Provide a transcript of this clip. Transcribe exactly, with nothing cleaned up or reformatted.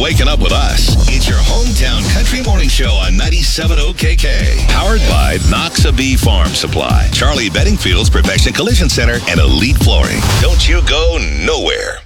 waking up with us. It's your hometown country morning show on ninety-seven point oh K K. Powered by Noxabee Farm Supply, Charlie Bedingfield's Perfection Collision Center, and Elite Flooring. Don't you go nowhere.